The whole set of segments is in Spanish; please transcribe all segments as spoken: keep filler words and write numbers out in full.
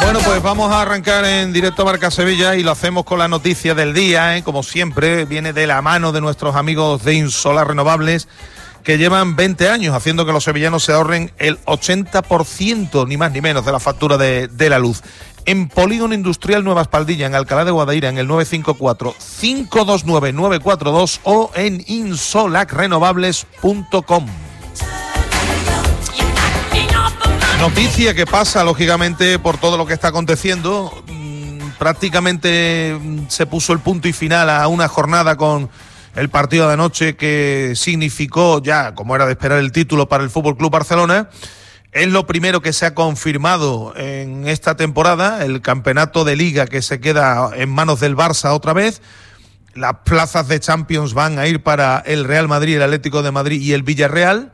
Bueno, pues vamos a arrancar en directo a Marca Sevilla y lo hacemos con la noticia del día, ¿eh? Como siempre, viene de la mano de nuestros amigos de Insolar Renovables, que llevan veinte años haciendo que los sevillanos se ahorren el ochenta por ciento, ni más ni menos, de la factura de, de la luz. En Polígono Industrial Nueva Espaldilla, en Alcalá de Guadaira, en el nueve cinco cuatro, cinco dos nueve, nueve cuatro dos o en insolac renovables punto com. Noticia que pasa, lógicamente, por todo lo que está aconteciendo. Mm, prácticamente mm, se puso el punto y final a una jornada con el partido de anoche que significó ya, como era de esperar, el título para el F C Barcelona. Es lo primero que se ha confirmado en esta temporada, el campeonato de Liga que se queda en manos del Barça otra vez. Las plazas de Champions van a ir para el Real Madrid, el Atlético de Madrid y el Villarreal.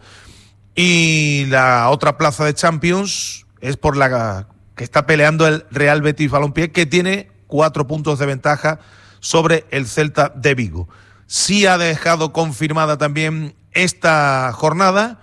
Y la otra plaza de Champions es por la que está peleando el Real Betis Balompié, que tiene cuatro puntos de ventaja sobre el Celta de Vigo. Sí ha dejado confirmada también esta jornada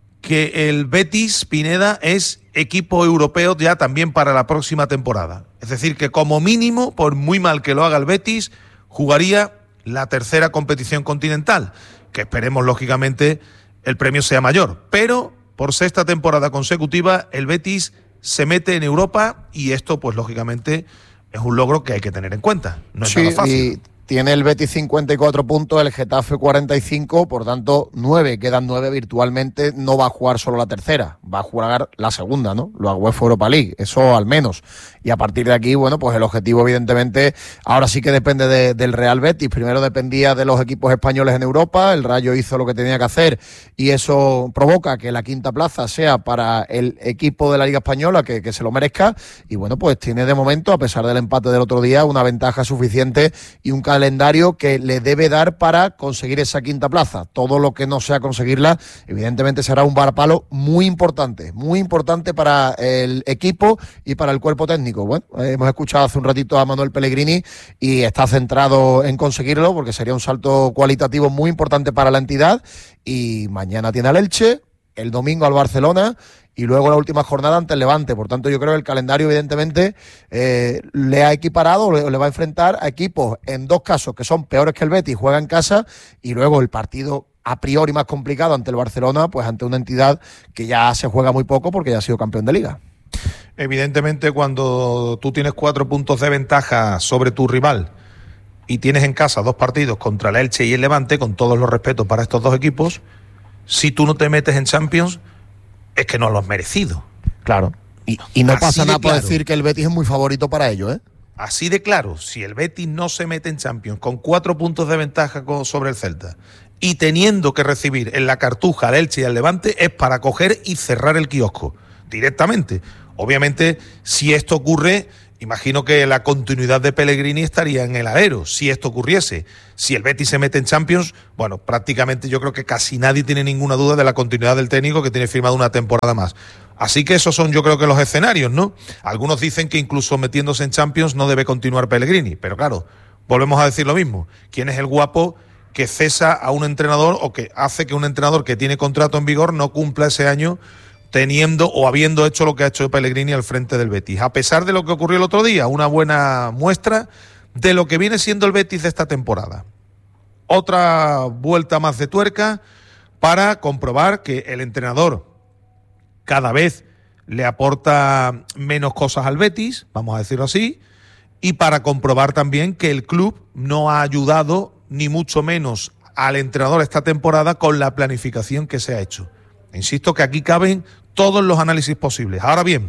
que el Betis, Pineda, es equipo europeo ya también para la próxima temporada. Es decir, que como mínimo, por muy mal que lo haga el Betis, jugaría la tercera competición continental, que esperemos lógicamente el premio sea mayor, pero por sexta temporada consecutiva el Betis se mete en Europa y esto pues lógicamente es un logro que hay que tener en cuenta, no es sí, nada fácil. Y tiene el Betis cincuenta y cuatro puntos, el Getafe cuarenta y cinco, por tanto nueve, quedan nueve virtualmente, no va a jugar solo la tercera, va a jugar la segunda, ¿no? La UEFA Europa League, eso al menos. Y a partir de aquí, bueno, pues el objetivo evidentemente ahora sí que depende de, del Real Betis. Primero dependía de los equipos españoles en Europa, el Rayo hizo lo que tenía que hacer y eso provoca que la quinta plaza sea para el equipo de la Liga Española que, que se lo merezca. Y bueno, pues tiene de momento, a pesar del empate del otro día, una ventaja suficiente y un calendario que le debe dar para conseguir esa quinta plaza. Todo lo que no sea conseguirla, evidentemente será un varapalo muy importante, muy importante para el equipo y para el cuerpo técnico. Bueno, eh, hemos escuchado hace un ratito a Manuel Pellegrini y está centrado en conseguirlo porque sería un salto cualitativo muy importante para la entidad. Y mañana tiene al Elche, el domingo al Barcelona y luego la última jornada ante el Levante. Por tanto, yo creo que el calendario evidentemente eh, le ha equiparado, le, le va a enfrentar a equipos en dos casos que son peores que el Betis, juega en casa, y luego el partido a priori más complicado ante el Barcelona, pues ante una entidad que ya se juega muy poco porque ya ha sido campeón de Liga. Evidentemente, cuando tú tienes cuatro puntos de ventaja sobre tu rival y tienes en casa dos partidos contra el Elche y el Levante, con todos los respetos para estos dos equipos, si tú no te metes en Champions, es que no lo has merecido. Claro. Y, y no Así pasa nada por claro. decir que el Betis es muy favorito para ello, ¿eh? Así de claro, si el Betis no se mete en Champions con cuatro puntos de ventaja sobre el Celta y teniendo que recibir en la Cartuja al Elche y al Levante, es para coger y cerrar el kiosco directamente. Obviamente, si esto ocurre, imagino que la continuidad de Pellegrini estaría en el alero, si esto ocurriese. Si el Betis se mete en Champions, bueno, prácticamente yo creo que casi nadie tiene ninguna duda de la continuidad del técnico, que tiene firmado una temporada más. Así que esos son yo creo que los escenarios, ¿no? Algunos dicen que incluso metiéndose en Champions no debe continuar Pellegrini, pero claro, volvemos a decir lo mismo. ¿Quién es el guapo que cesa a un entrenador o que hace que un entrenador que tiene contrato en vigor no cumpla ese año teniendo o habiendo hecho lo que ha hecho Pellegrini al frente del Betis? A pesar de lo que ocurrió el otro día, una buena muestra de lo que viene siendo el Betis de esta temporada. Otra vuelta más de tuerca para comprobar que el entrenador cada vez le aporta menos cosas al Betis, vamos a decirlo así, y para comprobar también que el club no ha ayudado ni mucho menos al entrenador esta temporada con la planificación que se ha hecho. Insisto que aquí caben todos los análisis posibles. Ahora bien,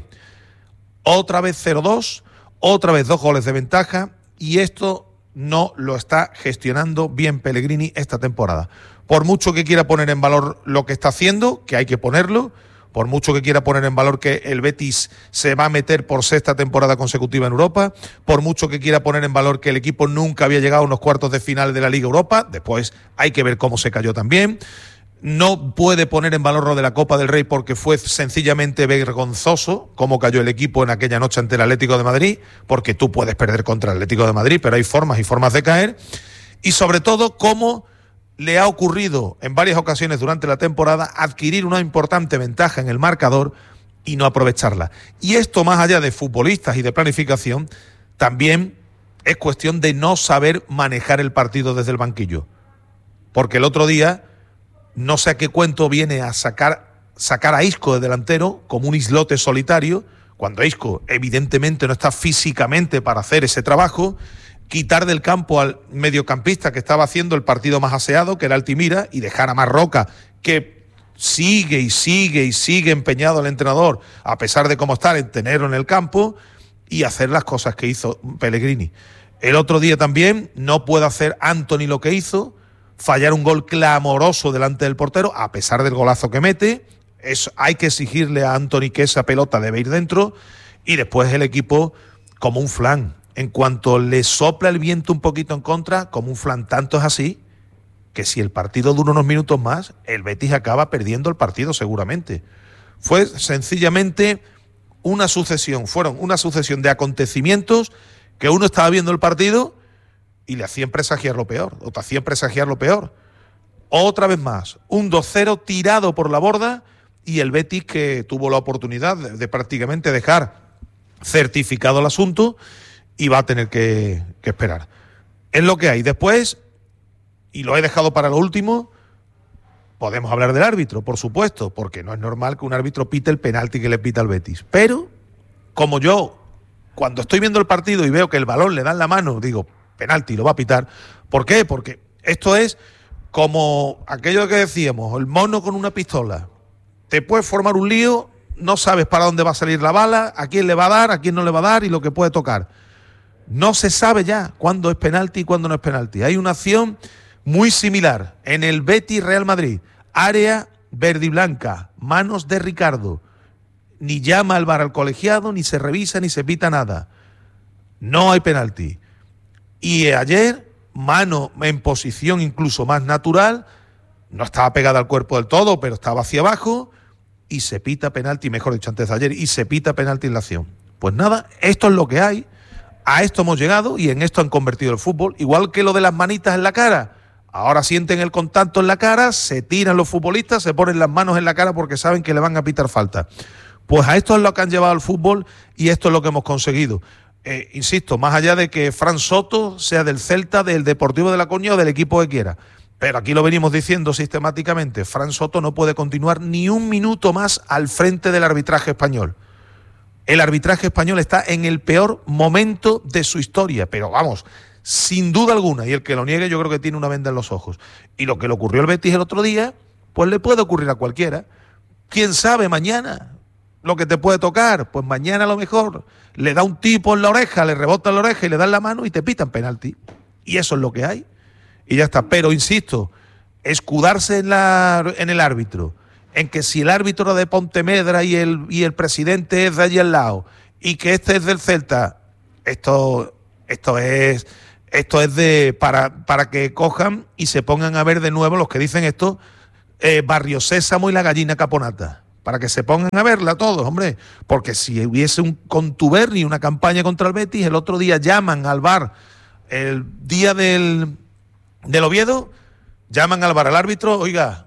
otra vez cero dos, otra vez dos goles de ventaja, y esto no lo está gestionando bien Pellegrini esta temporada. Por mucho que quiera poner en valor lo que está haciendo, que hay que ponerlo, por mucho que quiera poner en valor que el Betis se va a meter por sexta temporada consecutiva en Europa, por mucho que quiera poner en valor que el equipo nunca había llegado a unos cuartos de final de la Liga Europa, después hay que ver cómo se cayó también. No puede poner en valor lo de la Copa del Rey porque fue sencillamente vergonzoso cómo cayó el equipo en aquella noche ante el Atlético de Madrid, porque tú puedes perder contra el Atlético de Madrid, pero hay formas y formas de caer. Y sobre todo, cómo le ha ocurrido en varias ocasiones durante la temporada adquirir una importante ventaja en el marcador y no aprovecharla. Y esto, más allá de futbolistas y de planificación, también es cuestión de no saber manejar el partido desde el banquillo. Porque el otro día, no sé a qué cuento viene a sacar, sacar a Isco de delantero como un islote solitario, cuando Isco evidentemente no está físicamente para hacer ese trabajo, quitar del campo al mediocampista que estaba haciendo el partido más aseado, que era Altimira, y dejar a Marroca, que sigue y sigue y sigue empeñado el entrenador, a pesar de cómo está, en tenerlo en el campo y hacer las cosas que hizo Pellegrini. El otro día también no puede hacer Antony lo que hizo, fallar un gol clamoroso delante del portero, a pesar del golazo que mete. Eso, hay que exigirle a Antony que esa pelota debe ir dentro, y después el equipo como un flan. En cuanto le sopla el viento un poquito en contra, como un flan, tanto es así que si el partido dura unos minutos más, el Betis acaba perdiendo el partido seguramente. Fue sencillamente una sucesión, fueron una sucesión de acontecimientos que uno estaba viendo el partido y le hacían presagiar lo peor, o te hacían presagiar lo peor. Otra vez más, un dos cero tirado por la borda, y el Betis, que tuvo la oportunidad de, de prácticamente dejar certificado el asunto, y va a tener que, que esperar. Es lo que hay. Después, y lo he dejado para lo último, podemos hablar del árbitro, por supuesto, porque no es normal que un árbitro pite el penalti que le pita al Betis. Pero, como yo, cuando estoy viendo el partido y veo que el balón le da en la mano, digo, penalti, lo va a pitar. ¿Por qué? Porque esto es como aquello que decíamos, el mono con una pistola. Te puede formar un lío, no sabes para dónde va a salir la bala, a quién le va a dar, a quién no le va a dar y lo que puede tocar. No se sabe ya cuándo es penalti y cuándo no es penalti. Hay una acción muy similar en el Betis Real Madrid. Área verde y blanca, manos de Ricardo. Ni llama al V A R al colegiado, ni se revisa, ni se pita nada. No hay penalti. Y ayer, mano en posición incluso más natural, no estaba pegada al cuerpo del todo, pero estaba hacia abajo, y se pita penalti, mejor dicho, antes de ayer, y se pita penalti en la acción. Pues nada, esto es lo que hay. A esto hemos llegado y en esto han convertido el fútbol. Igual que lo de las manitas en la cara. Ahora sienten el contacto en la cara, se tiran los futbolistas, se ponen las manos en la cara porque saben que le van a pitar falta. Pues a esto es lo que han llevado al fútbol y esto es lo que hemos conseguido. Eh, insisto, más allá de que Fran Soto sea del Celta, del Deportivo de La Coruña o del equipo que quiera. Pero aquí lo venimos diciendo sistemáticamente. Fran Soto no puede continuar ni un minuto más al frente del arbitraje español. El arbitraje español está en el peor momento de su historia, pero vamos, sin duda alguna, y el que lo niegue yo creo que tiene una venda en los ojos. Y lo que le ocurrió al Betis el otro día, pues le puede ocurrir a cualquiera. ¿Quién sabe mañana lo que te puede tocar? Pues mañana a lo mejor le da un tipo en la oreja, le rebota en la oreja y le dan la mano y te pitan penalti. Y eso es lo que hay. Y ya está. Pero, insisto, escudarse en, la, en el árbitro, en que si el árbitro de Pontevedra y el, y el presidente es de allí al lado y que este es del Celta, esto, esto es esto es de para, para que cojan y se pongan a ver de nuevo los que dicen esto, eh, Barrio Sésamo y la gallina caponata, para que se pongan a verla todos, hombre, porque si hubiese un contubernio, una campaña contra el Betis, el otro día llaman al V A R, el día del, del Oviedo, llaman al V A R al árbitro, oiga,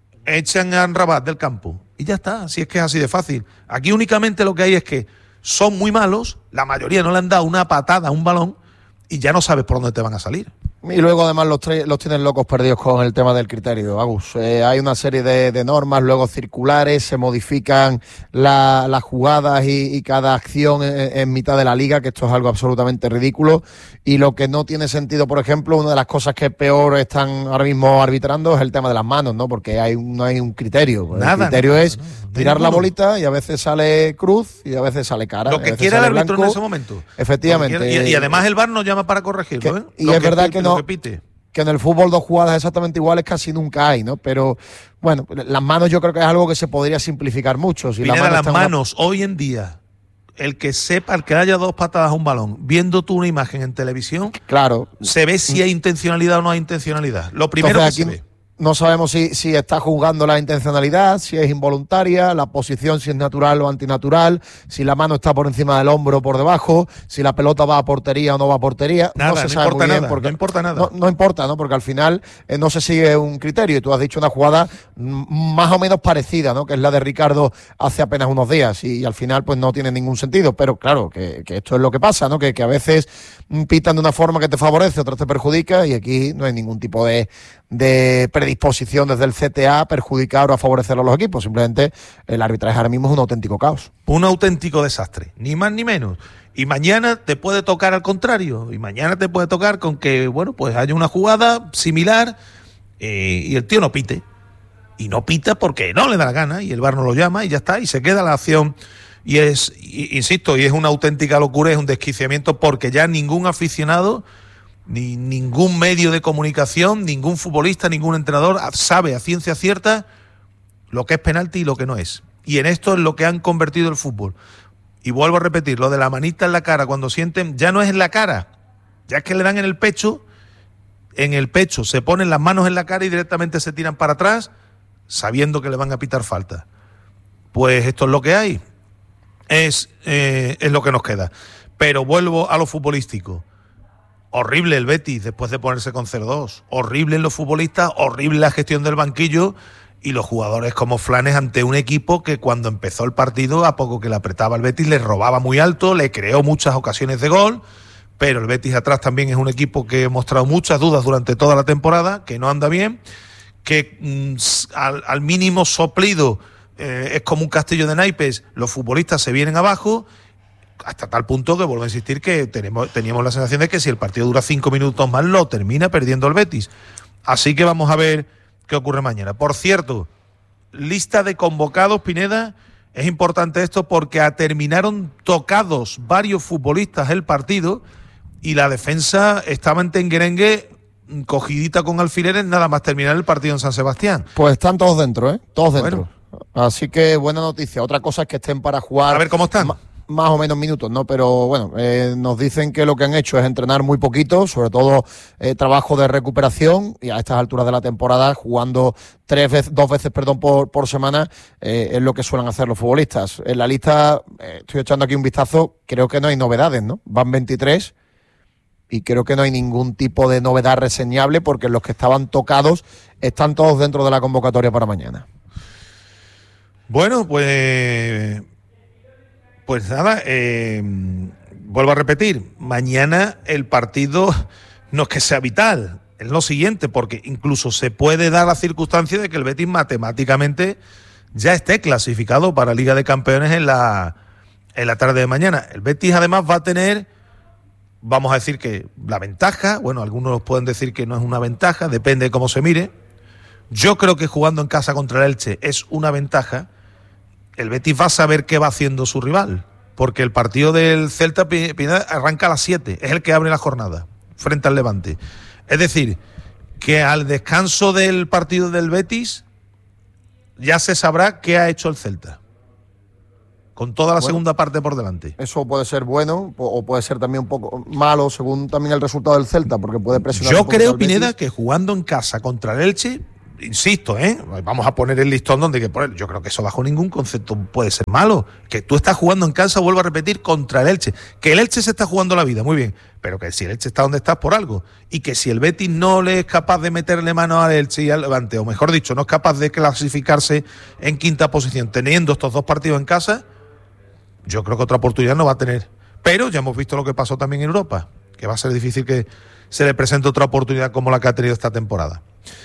echan a Rabat del campo y ya está, si es que es así de fácil. Aquí únicamente lo que hay es que son muy malos, la mayoría no le han dado una patada a un balón y ya no sabes por dónde te van a salir. Y luego además los, tre- los tienen locos perdidos con el tema del criterio, Agus. Eh, hay una serie de, de normas, luego circulares, se modifican la, las jugadas y, y cada acción en, en mitad de la liga, que esto es algo absolutamente ridículo. Y lo que no tiene sentido, por ejemplo, una de las cosas que peor están ahora mismo arbitrando es el tema de las manos, ¿no? Porque hay, no hay un criterio. Nada, el criterio nada, es no, no, tirar no, la no. bolita y a veces sale cruz y a veces sale cara. Lo que quiera el árbitro en ese momento. Efectivamente. Y, y además el V A R no llama para corregirlo, ¿eh? Y Lo es verdad que no. Que pite. Que en el fútbol dos jugadas exactamente iguales casi nunca hay, ¿no? Pero, bueno, las manos yo creo que es algo que se podría simplificar mucho. Si Pineda, la mano las está una... manos, hoy en día, el que sepa, el que haya dos patadas a un balón, viendo tú una imagen en televisión, claro, se ve si hay intencionalidad o no hay intencionalidad. Lo primero Entonces, que aquí se ve. No sabemos si, si está juzgando la intencionalidad, si es involuntaria, la posición si es natural o antinatural, si la mano está por encima del hombro o por debajo, si la pelota va a portería o no va a portería. Nada, no se no sabe importa muy bien nada, porque no importa nada. No, no importa, ¿no? Porque al final eh, no se sigue un criterio y tú has dicho una jugada m- más o menos parecida, ¿no? Que es la de Ricardo hace apenas unos días y, y al final pues no tiene ningún sentido. Pero claro, que, que esto es lo que pasa, ¿no? Que, que a veces mm, pitan de una forma que te favorece, otras te perjudica y aquí no hay ningún tipo de, de predisposición desde el C T A a perjudicar o a favorecer a los equipos. Simplemente el arbitraje ahora mismo es un auténtico caos. Un auténtico desastre, ni más ni menos. Y mañana te puede tocar al contrario. Y mañana te puede tocar con que, bueno, pues haya una jugada similar eh, y el tío no pite. Y no pita porque no le da la gana y el V A R no lo llama y ya está. Y se queda la acción. Y es, y, insisto, y es una auténtica locura, es un desquiciamiento porque ya ningún aficionado, ni ningún medio de comunicación, ningún futbolista, ningún entrenador sabe a ciencia cierta lo que es penalti y lo que no es. Y en esto es lo que han convertido el fútbol. Y vuelvo a repetir, lo de la manita en la cara cuando sienten, ya no es en la cara, ya es que le dan en el pecho, en el pecho, se ponen las manos en la cara y directamente se tiran para atrás, sabiendo que le van a pitar falta. Pues esto es lo que hay, es, eh, es lo que nos queda. Pero vuelvo a lo futbolístico. Horrible el Betis después de ponerse con cero dos, horrible en los futbolistas, horrible la gestión del banquillo y los jugadores como flanes ante un equipo que cuando empezó el partido, a poco que le apretaba el Betis, le robaba muy alto, le creó muchas ocasiones de gol, pero el Betis atrás también es un equipo que ha mostrado muchas dudas durante toda la temporada, que no anda bien, que mmm, al, al mínimo soplido eh, es como un castillo de naipes, los futbolistas se vienen abajo, hasta tal punto que vuelvo a insistir que tenemos, teníamos la sensación de que si el partido dura cinco minutos más lo termina perdiendo el Betis. Así que vamos a ver qué ocurre mañana. Por cierto, lista de convocados, Pineda, es importante esto porque terminaron tocados varios futbolistas el partido y la defensa estaba en tenguerengue, cogidita con alfileres, nada más terminar el partido en San Sebastián. Pues están todos dentro, ¿eh? Todos dentro. Bueno. Así que buena noticia. Otra cosa es que estén para jugar. A ver cómo están. Ma- más o menos minutos, ¿no? Pero bueno, eh, nos dicen que lo que han hecho es entrenar muy poquito, sobre todo eh, trabajo de recuperación y a estas alturas de la temporada jugando tres veces, dos veces, perdón, por, por semana eh, es lo que suelen hacer los futbolistas. En la lista, eh, estoy echando aquí un vistazo, creo que no hay novedades, ¿no? Van veintitrés y creo que no hay ningún tipo de novedad reseñable porque los que estaban tocados están todos dentro de la convocatoria para mañana. Bueno, pues... Pues nada, eh, vuelvo a repetir, mañana el partido no es que sea vital, es lo siguiente, porque incluso se puede dar la circunstancia de que el Betis matemáticamente ya esté clasificado para Liga de Campeones en la, en la tarde de mañana. El Betis además va a tener, vamos a decir que la ventaja, bueno, algunos pueden decir que no es una ventaja, depende de cómo se mire. Yo creo que jugando en casa contra el Elche es una ventaja. El Betis va a saber qué va haciendo su rival, porque el partido del Celta arranca a las siete, es el que abre la jornada, frente al Levante. Es decir, que al descanso del partido del Betis ya se sabrá qué ha hecho el Celta, con toda la bueno, segunda parte por delante. Eso puede ser bueno o puede ser también un poco malo, según también el resultado del Celta, porque puede presionar. Yo creo, Pineda, que jugando en casa contra el Elche, insisto, ¿eh? Vamos a poner el listón donde hay que poner. Yo creo que eso bajo ningún concepto puede ser malo. Que tú estás jugando en casa, vuelvo a repetir, contra el Elche. Que el Elche se está jugando la vida, muy bien. Pero que si el Elche está donde está es por algo. Y que si el Betis no le es capaz de meterle mano al Elche y al Levante, o mejor dicho, no es capaz de clasificarse en quinta posición teniendo estos dos partidos en casa, yo creo que otra oportunidad no va a tener. Pero ya hemos visto lo que pasó también en Europa, que va a ser difícil que se le presente otra oportunidad como la que ha tenido esta temporada.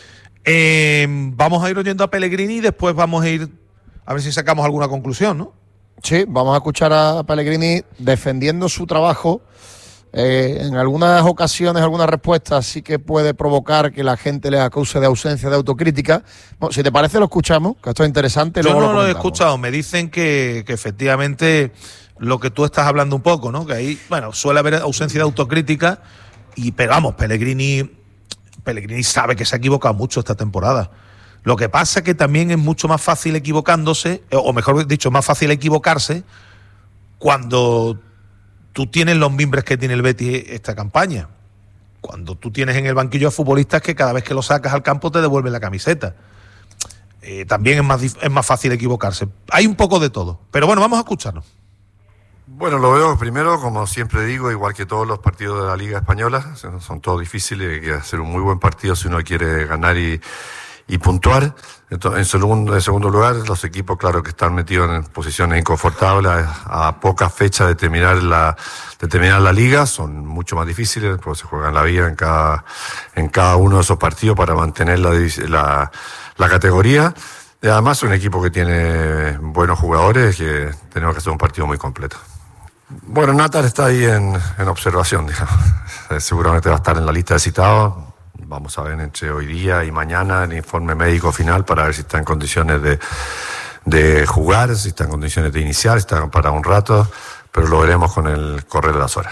Eh, vamos a ir oyendo a Pellegrini y después vamos a ir a ver si sacamos alguna conclusión, ¿no? Sí, vamos a escuchar a Pellegrini defendiendo su trabajo. Eh, en algunas ocasiones, algunas respuestas sí que puede provocar que la gente le acuse de ausencia de autocrítica. Bueno, si te parece lo escuchamos, que esto es interesante. Yo luego no lo, lo he escuchado, me dicen que, que efectivamente lo que tú estás hablando un poco, ¿no? Que ahí, bueno, suele haber ausencia de autocrítica, y, pero vamos, Pellegrini... Pellegrini sabe que se ha equivocado mucho esta temporada. Lo que pasa es que también es mucho más fácil equivocándose, o mejor dicho, más fácil equivocarse cuando tú tienes los mimbres que tiene el Betis esta campaña. cuando tú tienes en el banquillo a futbolistas que cada vez que lo sacas al campo te devuelven la camiseta. Eh, también es más, es más fácil equivocarse. Hay un poco de todo. Pero bueno, vamos a escucharnos. Bueno, lo veo primero, como siempre digo, igual que todos los partidos de la Liga Española, son todos difíciles, hay que hacer un muy buen partido si uno quiere ganar y, y puntuar. Entonces, en, segundo, en segundo lugar, los equipos, claro, que están metidos en posiciones inconfortables a, a pocas fechas de terminar la de terminar la Liga, son mucho más difíciles, porque se juegan la vida en cada, en cada uno de esos partidos para mantener la, la, la categoría. Y además, es un equipo que tiene buenos jugadores, que tenemos que hacer un partido muy completo. Bueno, Natal está ahí en, en observación, digamos. Seguramente va a estar en la lista de citados. Vamos a ver entre hoy día y mañana el informe médico final para ver si está en condiciones de, de jugar, si está en condiciones de iniciar, si está para un rato, pero lo veremos con el correr de las horas.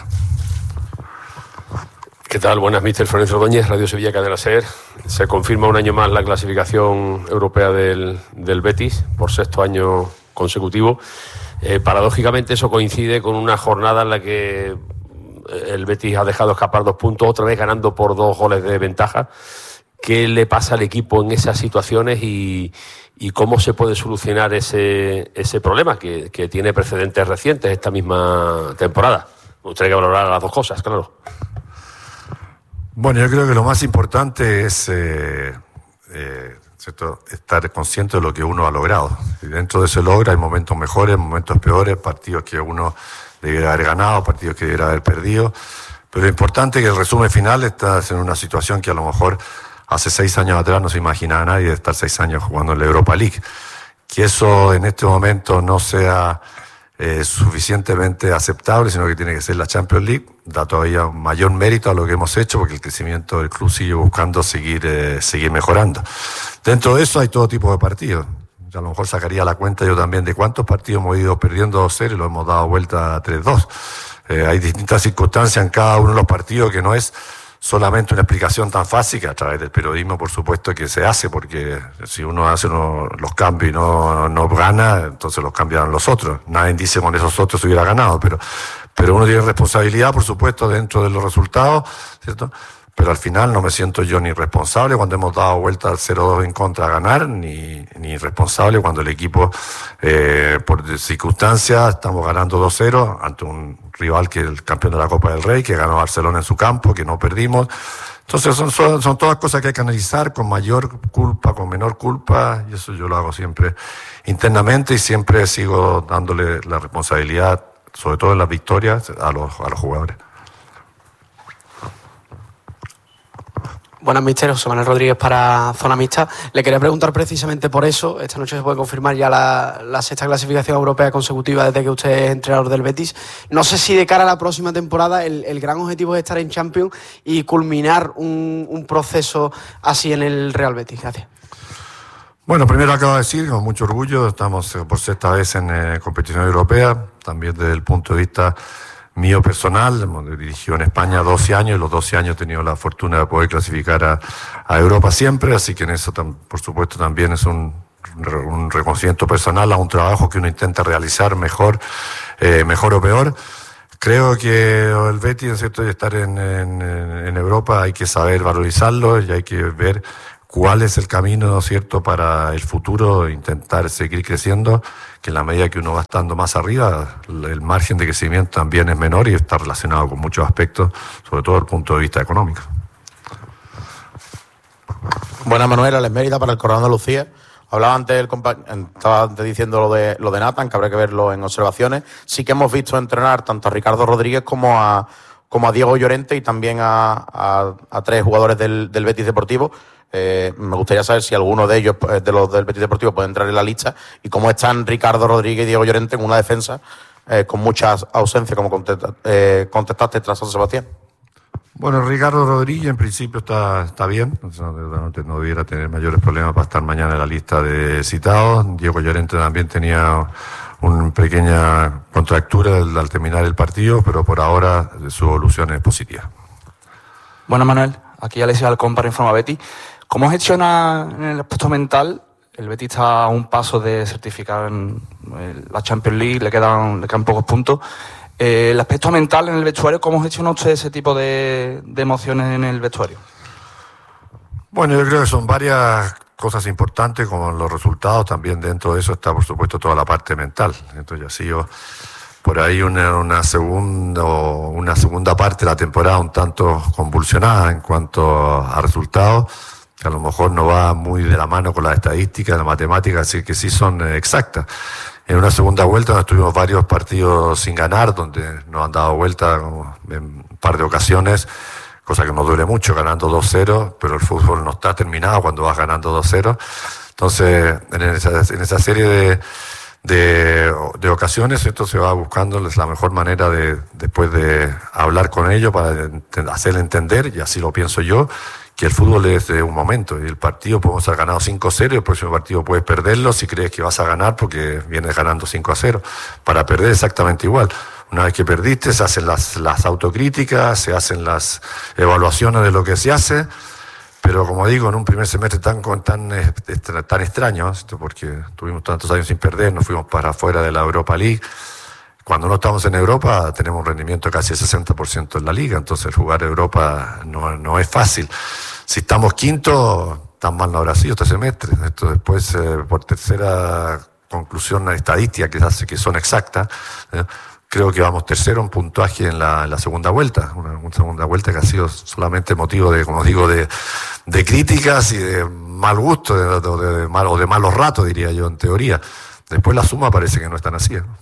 ¿Qué tal? Buenas, míster Florencio Ordóñez, Radio Sevilla, Cadena SER. Se confirma un año más la clasificación europea del, del Betis por sexto año consecutivo. Eh, paradójicamente eso coincide con una jornada en la que el Betis ha dejado escapar dos puntos, otra vez ganando por dos goles de ventaja. ¿Qué le pasa al equipo en esas situaciones y, y cómo se puede solucionar ese, ese problema que, que tiene precedentes recientes esta misma temporada? Me gustaría que valorara las dos cosas, claro. Bueno, yo creo que lo más importante es eh, eh, ¿cierto? estar consciente de lo que uno ha logrado. Y dentro de ese logro hay momentos mejores, momentos peores, partidos que uno debiera haber ganado, partidos que debiera haber perdido. Pero lo importante es que el resumen final estás en una situación que a lo mejor hace seis años atrás no se imaginaba nadie de estar seis años jugando en la Europa League. Que eso en este momento no sea eh, suficientemente aceptable, sino que tiene que ser la Champions League, da todavía mayor mérito a lo que hemos hecho, porque el crecimiento del club sigue buscando seguir, eh, seguir mejorando. Dentro de eso hay todo tipo de partidos. A lo mejor sacaría la cuenta yo también de cuántos partidos hemos ido perdiendo dos cero y lo hemos dado vuelta a tres dos. Eh, hay distintas circunstancias en cada uno de los partidos que no es solamente una explicación tan fácil, que a través del periodismo por supuesto que se hace, porque si uno hace uno, los cambios y no, no gana, entonces los cambian los otros. Nadie dice con esos otros se hubiera ganado, pero, pero uno tiene responsabilidad por supuesto dentro de los resultados, ¿cierto? Pero al final no me siento yo ni responsable cuando hemos dado vuelta al cero dos en contra a ganar, ni, ni responsable cuando el equipo, eh, por circunstancias, estamos ganando dos cero ante un rival que es el campeón de la Copa del Rey, que ganó Barcelona en su campo, que no perdimos. Entonces son, son, son todas cosas que hay que analizar con mayor culpa, con menor culpa, y eso yo lo hago siempre internamente y siempre sigo dándole la responsabilidad, sobre todo en las victorias, a los, a los jugadores. Buenas, mister. José Manuel Rodríguez para Zona Mixta. Le quería preguntar precisamente por eso. Esta noche se puede confirmar ya la, la sexta clasificación europea consecutiva desde que usted es entrenador del Betis. No sé si de cara a la próxima temporada el, el gran objetivo es estar en Champions y culminar un, un proceso así en el Real Betis. Gracias. Bueno, primero acabo de decir, con mucho orgullo, estamos por sexta vez en eh, competición europea, también desde el punto de vista mío personal. Dirigió en España doce años y los doce años he tenido la fortuna de poder clasificar a, a Europa siempre, así que en eso por supuesto también es un, un reconocimiento personal a un trabajo que uno intenta realizar mejor, eh, mejor o peor. Creo que el Betis, ¿cierto?, y estar en, en, en Europa hay que saber valorizarlo y hay que ver cuál es el camino, ¿cierto?, para el futuro, intentar seguir creciendo, que en la medida que uno va estando más arriba, el margen de crecimiento también es menor y está relacionado con muchos aspectos, sobre todo desde el punto de vista económico. Buenas, Manuel, Alex Mérida para el Correo de Andalucía. Hablaba antes, el compa- estaba antes diciendo lo de, lo de Nathan, que habrá que verlo en observaciones. Sí que hemos visto entrenar tanto a Ricardo Rodríguez como a, como a Diego Llorente y también a, a, a tres jugadores del, del Betis Deportivo. Eh, me gustaría saber si alguno de ellos, de los del Betis Deportivo, puede entrar en la lista y cómo están Ricardo Rodríguez y Diego Llorente en una defensa eh, con muchas ausencias, como contesta, eh, contestaste tras San Sebastián. Bueno, Ricardo Rodríguez en principio está, está bien, no, no, no debiera tener mayores problemas para estar mañana en la lista de citados. Diego Llorente también tenía una pequeña contractura al, al terminar el partido, pero por ahora su evolución es positiva. Bueno, Manuel, aquí Alexis Alcón para Informa Betis. ¿Cómo gestiona en el aspecto mental? El Betis está a un paso de certificar en la Champions League, le quedan, le quedan pocos puntos. Eh, el aspecto mental en el vestuario, ¿cómo gestiona usted ese tipo de, de emociones en el vestuario? Bueno, yo creo que son varias cosas importantes, como los resultados. También dentro de eso está, por supuesto, toda la parte mental. Entonces, ya ha sido por ahí una, una, segunda, una segunda parte de la temporada un tanto convulsionada en cuanto a resultados, que a lo mejor no va muy de la mano con las estadísticas, las matemáticas, así que sí son exactas. En una segunda vuelta donde tuvimos varios partidos sin ganar, donde nos han dado vuelta en un par de ocasiones, cosa que nos duele mucho, ganando dos cero, pero el fútbol no está terminado cuando vas ganando dos cero. Entonces, en esa, en esa serie de, de, de ocasiones, esto se va buscando la mejor manera de, después de hablar con ellos para hacerle entender, y así lo pienso yo, que el fútbol es de un momento, y el partido podemos haber ganado cinco cero, y el próximo partido puedes perderlo si crees que vas a ganar porque vienes ganando cinco a cero. Para perder exactamente igual. Una vez que perdiste, se hacen las, las autocríticas, se hacen las evaluaciones de lo que se hace, pero como digo, en un primer semestre tan, tan, tan extraño, porque tuvimos tantos años sin perder, nos fuimos para afuera de la Europa League. Cuando no estamos en Europa tenemos un rendimiento de casi el sesenta por ciento en la liga, entonces jugar Europa no, no es fácil. Si estamos quinto, tan mal no habrá sido este semestre. Esto después, eh, por tercera conclusión estadística que hace que son exactas, eh, creo que vamos tercero en puntuaje en la, en la segunda vuelta, una, una segunda vuelta que ha sido solamente motivo de, como digo, de, de críticas y de mal gusto, de, de, de, mal, o de malos ratos, diría yo, en teoría. Después la suma parece que no es tan así, ¿no?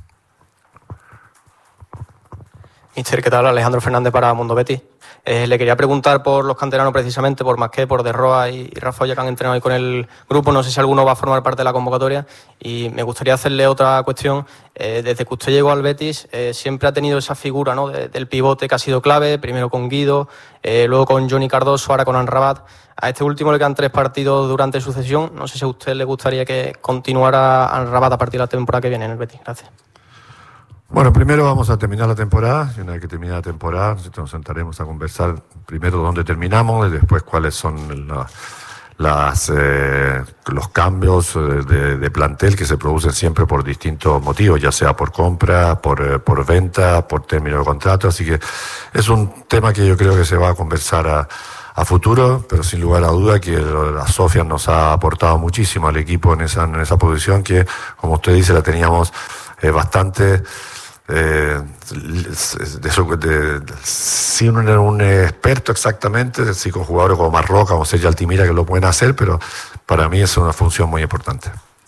Mister, ¿qué tal? Alejandro Fernández para Mundo Betis. Eh, le quería preguntar por los canteranos precisamente, por Masqué, por De Roa y, y Rafa Olla, que han entrenado hoy con el grupo. No sé si alguno va a formar parte de la convocatoria. Y me gustaría hacerle otra cuestión. Eh, desde que usted llegó al Betis, eh, siempre ha tenido esa figura, ¿no?, de, del pivote que ha sido clave, primero con Guido, eh, luego con Johnny Cardoso, ahora con Amrabat. A este último le quedan tres partidos durante su cesión. No sé si a usted le gustaría que continuara Amrabat a partir de la temporada que viene en el Betis. Gracias. Bueno, primero vamos a terminar la temporada, y una vez que termine la temporada nos sentaremos a conversar primero dónde terminamos y después cuáles son la, las, eh, los cambios de, de plantel que se producen siempre por distintos motivos, ya sea por compra, por, por venta, por término de contrato, así que es un tema que yo creo que se va a conversar a, a futuro, pero sin lugar a duda que la Sofía nos ha aportado muchísimo al equipo en esa, en esa posición que, como usted dice, la teníamos eh, bastante... Eh, de, de, de, de, sin un, un experto exactamente, sí, con jugadores como Marroca o Sergio Altimira que lo pueden hacer, pero para mí es una función muy importante.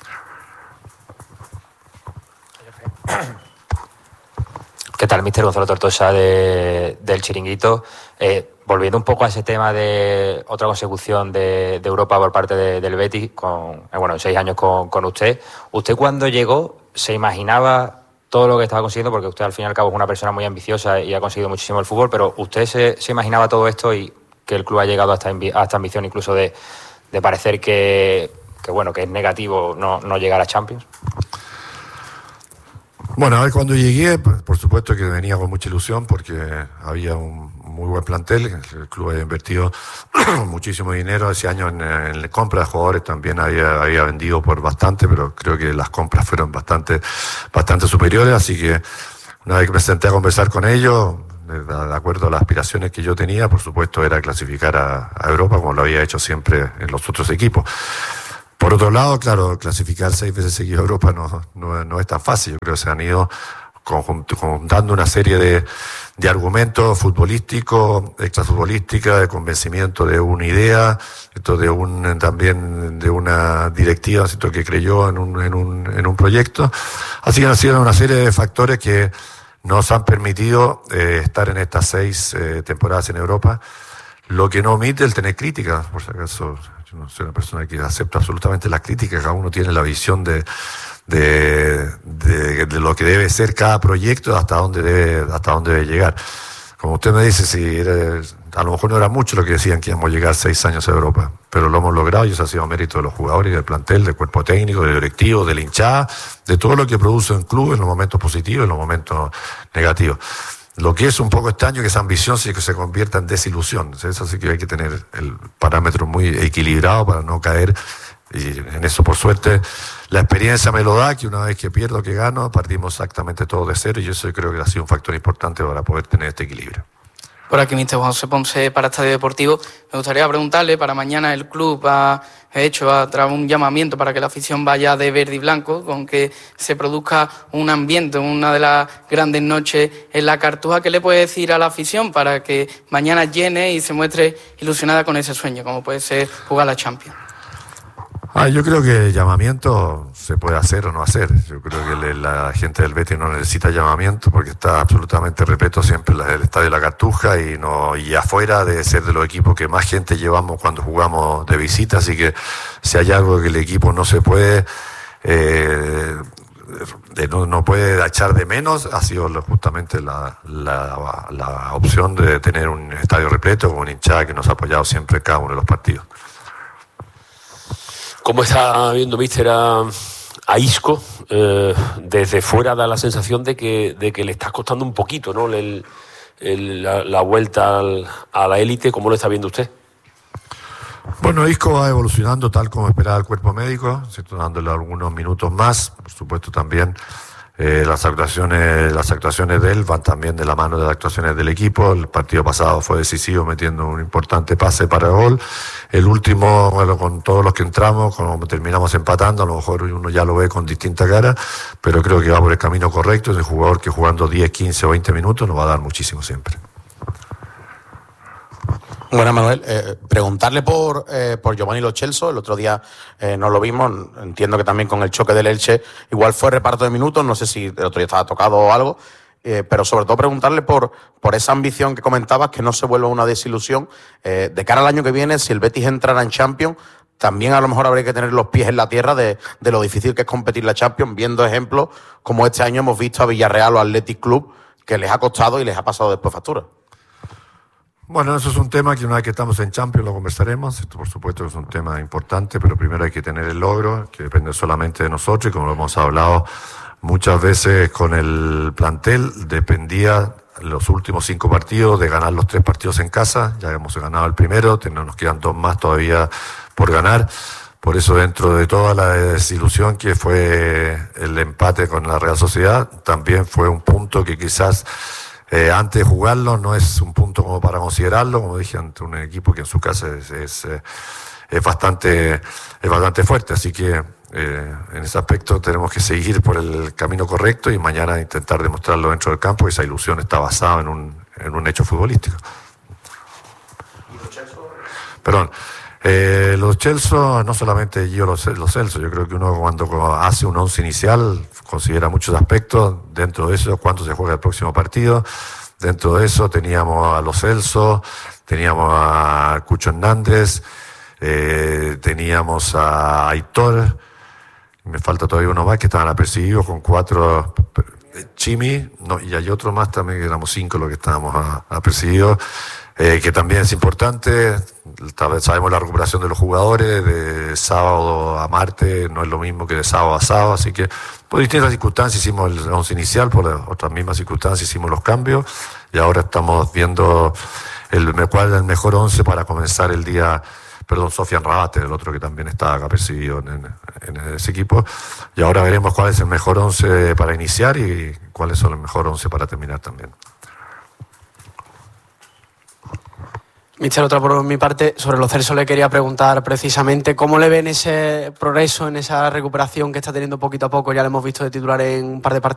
¿Qué tal, mister Gonzalo Tortosa de, del Chiringuito? Eh, volviendo un poco a ese tema de otra consecución de, de Europa por parte de, del Betis, con, eh, bueno, seis años con, con usted. ¿Usted cuando llegó se imaginaba todo lo que estaba consiguiendo? Porque usted al fin y al cabo es una persona muy ambiciosa y ha conseguido muchísimo el fútbol, pero ¿usted se, se imaginaba todo esto y que el club ha llegado a esta, a esta ambición incluso de, de parecer que, que, bueno, que es negativo no, no llegar a Champions? Bueno, a ver, cuando llegué, por supuesto que venía con mucha ilusión porque había un muy buen plantel, el club había invertido muchísimo dinero ese año en, en compra de jugadores, también había, había vendido por bastante, pero creo que las compras fueron bastante, bastante superiores, así que una vez que me senté a conversar con ellos, de acuerdo a las aspiraciones que yo tenía, por supuesto era clasificar a, a Europa, como lo había hecho siempre en los otros equipos. Por otro lado, claro, clasificar seis veces seguido a Europa no, no, no es tan fácil. Yo creo que se han ido conjuntando una serie de, de argumentos futbolísticos, extrafutbolísticos, de convencimiento de una idea, esto de un, también de una directiva, ¿cierto?, que creyó en un, en un, en un proyecto. Así que han sido una serie de factores que nos han permitido eh, estar en estas seis eh, temporadas en Europa, lo que no omite el tener críticas, por si acaso. Yo no soy una persona que acepta absolutamente las críticas, cada uno tiene la visión de, de, de, de lo que debe ser cada proyecto, hasta dónde debe, hasta dónde debe llegar. Como usted me dice, si era, a lo mejor no era mucho lo que decían que íbamos a llegar seis años a Europa, pero lo hemos logrado y eso ha sido mérito de los jugadores, del plantel, del cuerpo técnico, del directivo, de la hinchada, de todo lo que produce un club en los momentos positivos y en los momentos negativos. Lo que es un poco extraño que esa ambición sí que se convierta en desilusión. Eso sí que hay que tener el parámetro muy equilibrado para no caer y en eso, por suerte, la experiencia me lo da, que una vez que pierdo, que gano, partimos exactamente todo de cero, y eso creo que ha sido un factor importante para poder tener este equilibrio. Por aquí, mister José Ponce, para Estadio Deportivo. Me gustaría preguntarle, para mañana el club ha hecho ha traído un llamamiento para que la afición vaya de verde y blanco, con que se produzca un ambiente, una de las grandes noches en la Cartuja. ¿Qué le puede decir a la afición para que mañana llene y se muestre ilusionada con ese sueño, como puede ser jugar la Champions? Ah, yo creo que el llamamiento se puede hacer o no hacer. Yo creo que le, la gente del Betis no necesita llamamiento porque está absolutamente repleto siempre el Estadio de la Cartuja, y no y afuera debe ser de los equipos que más gente llevamos cuando jugamos de visita, así que si hay algo que el equipo no se puede eh, de, no, no puede echar de menos, ha sido justamente la, la, la opción de tener un estadio repleto con un hinchada que nos ha apoyado siempre en cada uno de los partidos. ¿Cómo está viendo, míster, a, a Isco? Eh, desde fuera da la sensación de que, de que le está costando un poquito, ¿no? El, el, la, la vuelta al, a la élite. ¿Cómo lo está viendo usted? Bueno, Isco va evolucionando tal como esperaba el cuerpo médico, ¿cierto? Dándole algunos minutos más. Por supuesto, también eh, las actuaciones las actuaciones de él van también de la mano de las actuaciones del equipo. El partido pasado fue decisivo, metiendo un importante pase para el gol. El último, bueno, con todos los que entramos, como terminamos empatando, a lo mejor uno ya lo ve con distinta cara, pero creo que va por el camino correcto. Es un jugador que jugando diez, quince o veinte minutos nos va a dar muchísimo siempre. Bueno, Manuel, eh, preguntarle por eh, por Giovanni Lo Celso. El otro día eh, no lo vimos, entiendo que también con el choque del Elche igual fue reparto de minutos, no sé si el otro día estaba tocado o algo, eh, pero sobre todo preguntarle por, por esa ambición que comentabas, que no se vuelva una desilusión. Eh, de cara al año que viene, si el Betis entrara en Champions, también a lo mejor habría que tener los pies en la tierra de, de lo difícil que es competir la Champions, viendo ejemplos como este año hemos visto a Villarreal o Athletic Club, que les ha costado y les ha pasado después factura. Bueno, eso es un tema que una vez que estamos en Champions lo conversaremos. Esto, por supuesto, es un tema importante, pero primero hay que tener el logro, que depende solamente de nosotros, y como lo hemos hablado muchas veces con el plantel, dependía los últimos cinco partidos de ganar los tres partidos en casa. Ya hemos ganado el primero, nos quedan dos más todavía por ganar. Por eso, dentro de toda la desilusión que fue el empate con la Real Sociedad, también fue un punto que quizás Eh, antes de jugarlo no es un punto como para considerarlo, como dije, ante un equipo que en su casa es, es, es bastante es bastante fuerte, así que eh, en ese aspecto tenemos que seguir por el camino correcto y mañana intentar demostrarlo dentro del campo, que esa ilusión está basada en un, en un hecho futbolístico. Perdón. Eh, los Celso, no solamente yo los, los Celso, yo creo que uno cuando hace un once inicial considera muchos aspectos. Dentro de eso, cuánto se juega el próximo partido. Dentro de eso teníamos a los Celso, teníamos a Cucho Hernández, eh, teníamos a Aitor, me falta todavía uno más que estaban apercibidos con cuatro. Chimi, no, y hay otro más también, que éramos cinco los que estábamos apercibidos. Eh, que también es importante. Sabemos la recuperación de los jugadores de sábado a martes no es lo mismo que de sábado a sábado, así que por distintas circunstancias hicimos el once inicial, por otras mismas circunstancias hicimos los cambios, y ahora estamos viendo el, cuál es el mejor once para comenzar el día. Perdón, Sofian Rabate, el otro que también está acá percibido en, en, en ese equipo, y ahora veremos cuál es el mejor once para iniciar y cuáles son el mejor once para terminar también. Mister, otra por mi parte, sobre los Celso le quería preguntar precisamente cómo le ven ese progreso en esa recuperación que está teniendo poquito a poco. Ya lo hemos visto de titular en un par de partidos.